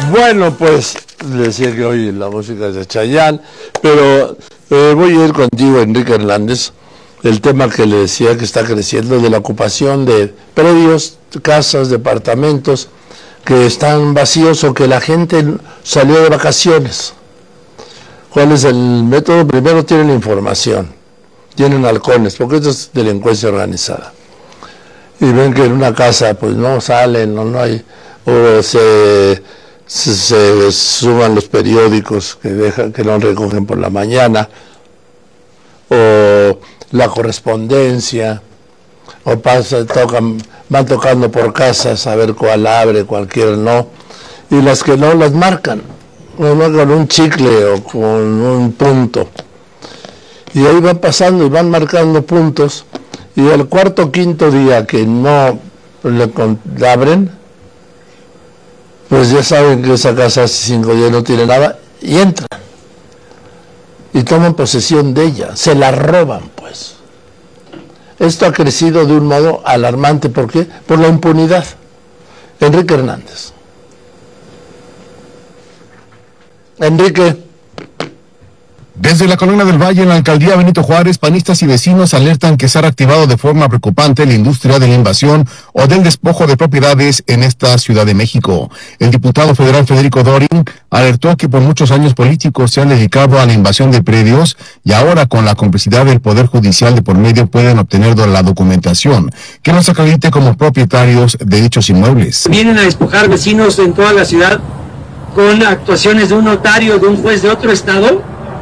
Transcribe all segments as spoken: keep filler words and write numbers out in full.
Bueno, pues decía que hoy la música es de Chayanne, pero eh, voy a ir contigo, Enrique Hernández, el tema que le decía que está creciendo de la ocupación de predios, casas, departamentos que están vacíos o que la gente salió de vacaciones. ¿Cuál es el método? Primero tienen información, tienen halcones, porque esto es delincuencia organizada. Y ven que en una casa pues no salen, o no hay, o se, se, se suban los periódicos que dejan, que no recogen por la mañana, o la correspondencia, o pasa, tocan, van tocando por casas a ver cuál abre, cualquier no, y las que no las marcan, no con un chicle o con un punto. Y ahí van pasando y van marcando puntos, y el cuarto o quinto día que no le abren, pues ya saben que esa casa hace cinco días no tiene nada, y entran. Y toman posesión de ella, se la roban pues. Esto ha crecido de un modo alarmante, ¿por qué? Por la impunidad. Enrique Hernández. Enrique. Desde la Colonia del Valle, en la alcaldía Benito Juárez, panistas y vecinos alertan que se ha reactivado de forma preocupante la industria de la invasión o del despojo de propiedades en esta Ciudad de México. El diputado federal Federico Dorin alertó que por muchos años políticos se han dedicado a la invasión de predios y ahora con la complicidad del Poder Judicial de por medio pueden obtener la documentación que los acredite como propietarios de dichos inmuebles. Vienen a despojar vecinos en toda la ciudad con actuaciones de un notario, de un juez de otro estado.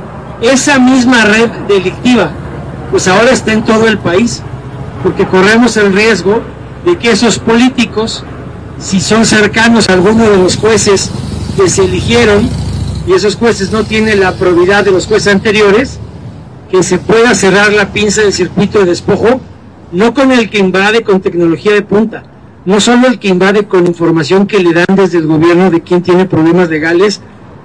Esa misma red delictiva, pues ahora está en todo el país, porque corremos el riesgo de que esos políticos, si son cercanos a alguno de los jueces que se eligieron, y esos jueces no tienen la probidad de los jueces anteriores, que se pueda cerrar la pinza del circuito de despojo, no con el que invade con tecnología de punta, no solo el que invade con información que le dan desde el gobierno de quién tiene problemas legales,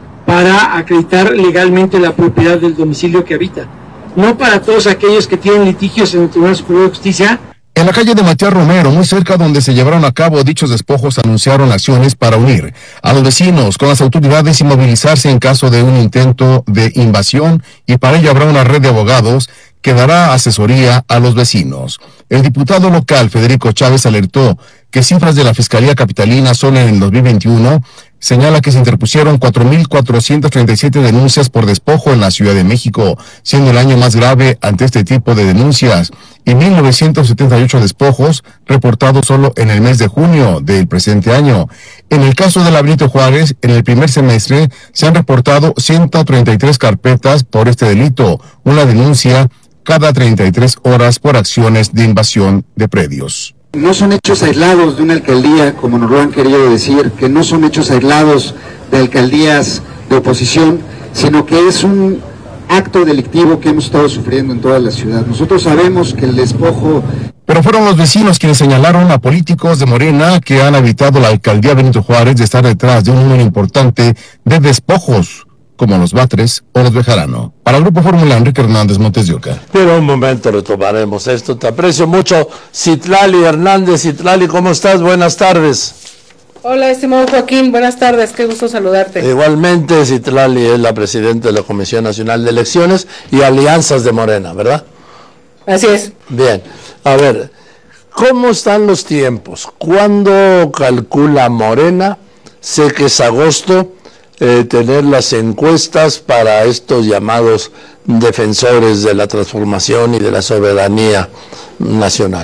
para acreditar legalmente la propiedad del domicilio que habita, no para todos aquellos que tienen litigios en el Tribunal Superior de Justicia. En la calle de Matías Romero, muy cerca donde se llevaron a cabo dichos despojos, anunciaron acciones para unir a los vecinos con las autoridades y movilizarse en caso de un intento de invasión, y para ello habrá una red de abogados que dará asesoría a los vecinos. El diputado local Federico Chávez alertó que cifras de la Fiscalía Capitalina solo en el dos mil veintiuno señala que se interpusieron cuatro mil cuatrocientas treinta y siete denuncias por despojo en la Ciudad de México, siendo el año más grave ante este tipo de denuncias, y mil novecientos setenta y ocho despojos reportados solo en el mes de junio del presente año. En el caso de la Benito Juárez, en el primer semestre se han reportado ciento treinta y tres carpetas por este delito, una denuncia cada treinta y tres horas por acciones de invasión de predios. No son hechos aislados de una alcaldía, como nos lo han querido decir, que no son hechos aislados de alcaldías de oposición, sino que es un acto delictivo que hemos estado sufriendo en toda la ciudad. Nosotros sabemos que el despojo... Pero fueron los vecinos quienes señalaron a políticos de Morena que han evitado la alcaldía Benito Juárez de estar detrás de un número importante de despojos, como los Batres o los Bejarano. Para el Grupo Fórmula, Enrique Hernández, Montes de Oca. Pero un momento retomaremos esto. Te aprecio mucho, Citlali Hernández. Citlali, ¿cómo estás? Buenas tardes. Hola, estimado Joaquín, buenas tardes, qué gusto saludarte. Igualmente, Citlali es la presidenta de la Comisión Nacional de Elecciones y Alianzas de Morena, ¿verdad? Así es. Bien, a ver, ¿cómo están los tiempos? ¿Cuándo calcula Morena? Sé que es agosto. Eh, tener las encuestas para estos llamados defensores de la transformación y de la soberanía nacional.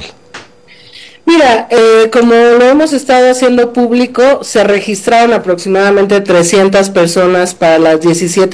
Mira, eh, como lo hemos estado haciendo público, se registraron aproximadamente trescientas personas para las diecisiete